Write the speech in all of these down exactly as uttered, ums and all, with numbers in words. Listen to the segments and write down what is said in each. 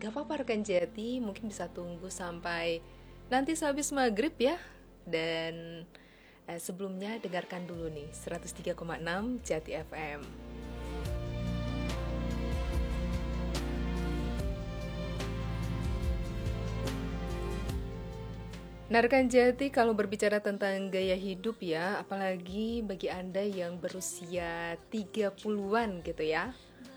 Gak apa-apa rekan Jati, mungkin bisa tunggu sampai nanti sehabis maghrib ya. Dan eh, sebelumnya dengarkan dulu nih seratus tiga koma enam Jati F M. Nah rekan Jati, kalau berbicara tentang gaya hidup ya, apalagi bagi Anda yang berusia tiga puluhan-an gitu ya.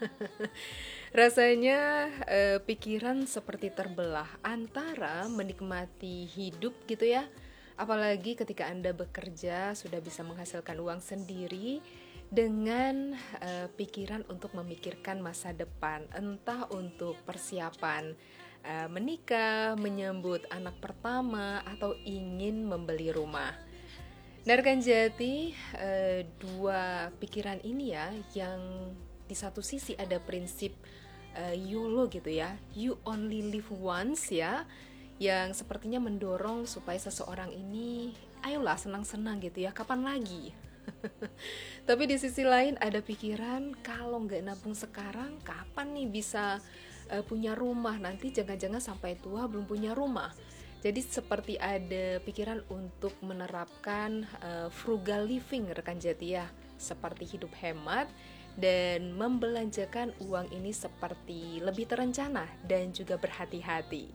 Rasanya eh, pikiran seperti terbelah antara menikmati hidup gitu ya. Apalagi ketika Anda bekerja sudah bisa menghasilkan uang sendiri dengan eh, pikiran untuk memikirkan masa depan, entah untuk persiapan eh, menikah, menyambut anak pertama atau ingin membeli rumah. Nah, rekan Jati, eh, dua pikiran ini ya, yang di satu sisi ada prinsip eh, YOLO gitu ya, you only live once ya, yang sepertinya mendorong supaya seseorang ini, ayolah senang-senang gitu ya, kapan lagi? Tapi di sisi lain ada pikiran kalau nggak nabung sekarang, kapan nih bisa eh, punya rumah? Nanti jangan-jangan sampai tua belum punya rumah. Jadi seperti ada pikiran untuk menerapkan uh, frugal living rekan Jati ya, seperti hidup hemat dan membelanjakan uang ini seperti lebih terencana dan juga berhati-hati.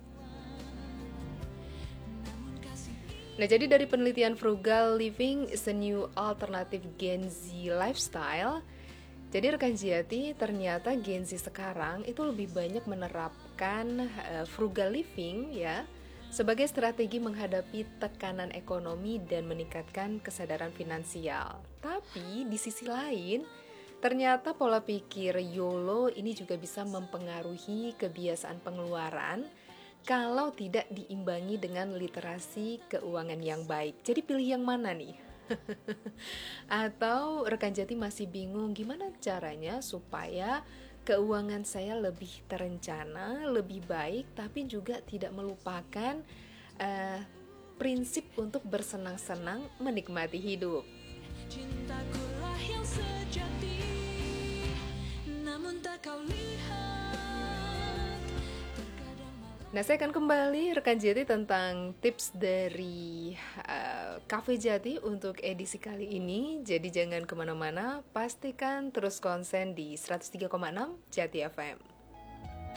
Nah, jadi dari penelitian frugal living is a new alternative Gen Z lifestyle. Jadi rekan Jati, ternyata Gen Z sekarang itu lebih banyak menerapkan uh, frugal living ya, sebagai strategi menghadapi tekanan ekonomi dan meningkatkan kesadaran finansial. Tapi di sisi lain, ternyata pola pikir YOLO ini juga bisa mempengaruhi kebiasaan pengeluaran kalau tidak diimbangi dengan literasi keuangan yang baik. Jadi pilih yang mana nih? Atau rekan Jati masih bingung gimana caranya supaya keuangan saya lebih terencana, lebih baik, tapi juga tidak melupakan uh, prinsip untuk bersenang-senang menikmati hidup. Cintakulah yang sejati, namun tak kau lihat. Nah, saya akan kembali rekan Jati tentang tips dari uh, Cafe Jati untuk edisi kali ini. Jadi jangan kemana-mana, pastikan terus konsen di seratus tiga koma enam Jati F M.